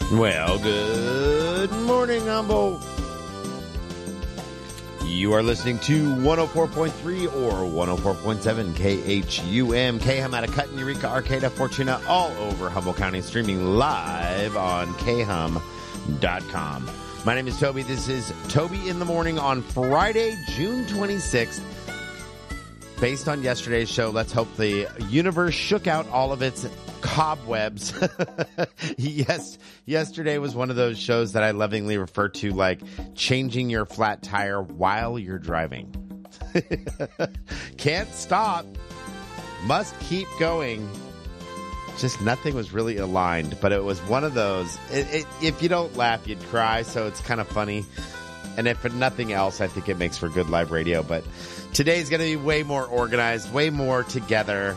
Well, good morning, Humboldt. You are listening to 104.3 or 104.7 KHUM. KHUM out of Cutton, Eureka, Arcata, Fortuna, all over Humboldt County, streaming live on khum.com. My name is Toby. This is Toby in the Morning on Friday, June 26th. Based on yesterday's show, let's hope the universe shook out all of its cobwebs. Yes, yesterday was one of those shows that I lovingly refer to like changing your flat tire while you're driving. Can't stop. Must keep going. Just nothing was really aligned, but it was one of those. If you don't laugh, you'd cry, so it's kind of funny. And if for nothing else, I think it makes for good live radio. But today's going to be way more organized, way more together.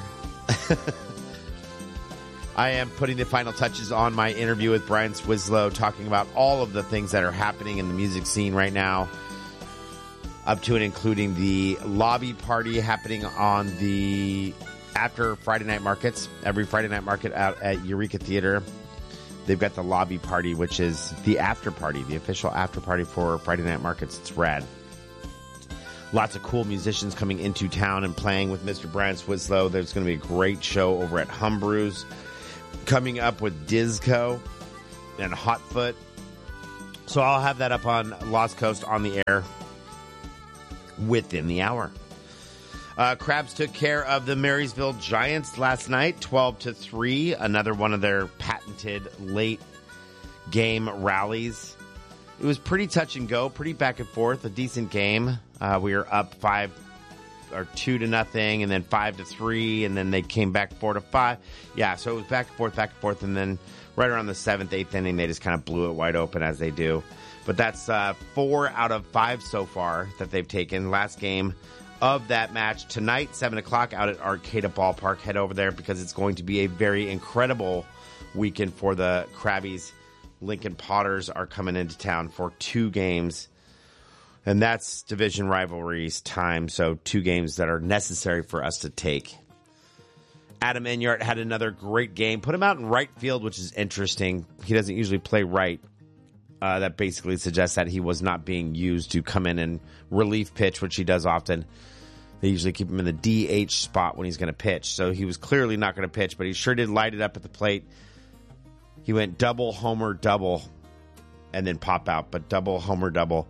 I am putting the final touches on my interview with Brian Swislow, talking about all of the things that are happening in the music scene right now, up to and including the lobby party happening on the after Friday night markets. Every Friday night market out at Eureka Theater, they've got the lobby party, which is the after party, the official after party for Friday night markets. It's rad. Lots of cool musicians coming into town and playing with Mr. Brian Swislow. There's going to be a great show over at Humbrew's coming up with Disco and Hotfoot. So I'll have that up on Lost Coast on the air within the hour. Crabs took care of the Marysville Giants last night, 12-3. Another one of their patented late game rallies. It was pretty touch and go, pretty back and forth, a decent game. We were up 2-0, and then 5-3, and then they came back 4-5. Yeah, so it was back and forth, and then right around the 7th, 8th inning, they just kind of blew it wide open as they do. But that's 4 out of 5 so far that they've taken. Last game of that match tonight, 7 o'clock out at Arcata Ballpark. Head over there because it's going to be a very incredible weekend for the Crabbies. Lincoln Potters are coming into town for 2 games. And that's division rivalries time, so 2 games that are necessary for us to take. Adam Enyart had another great game. Put him out in right field, which is interesting. He doesn't usually play right. That basically suggests that he was not being used to come in and relief pitch, which he does often. They usually keep him in the DH spot when he's going to pitch. So he was clearly not going to pitch, but he sure did light it up at the plate. He went double, homer, double, and then pop out, but double, homer, double.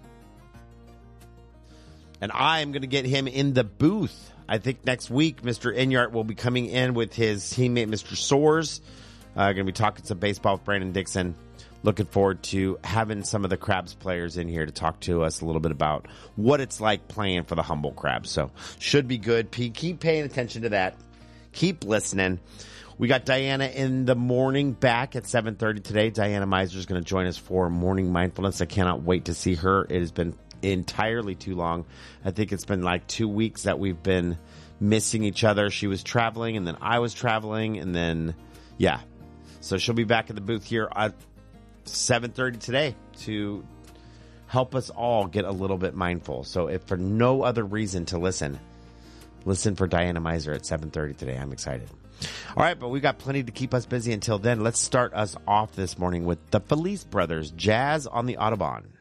And I am going to get him in the booth. I think next week, Mr. Enyart will be coming in with his teammate, Mr. Soares. Going to be talking some baseball with Brandon Dixon. Looking forward to having some of the Crabs players in here to talk to us a little bit about what it's like playing for the Humboldt Crabs. So, should be good. Keep paying attention to that. Keep listening. We got Diana in the morning back at 7:30 today. Diana Meiser is going to join us for Morning Mindfulness. I cannot wait to see her. It has been entirely too long. I think it's been like 2 weeks that we've been missing each other. She was traveling, and then I was traveling, and then, yeah. So she'll be back in the booth here at 7:30 today to help us all get a little bit mindful. So if for no other reason to listen for Diana Meiser at 7:30 today. I'm excited. All right, but we got plenty to keep us busy until then. Let's start us off this morning with the Felice Brothers, Jazz on the Audubon.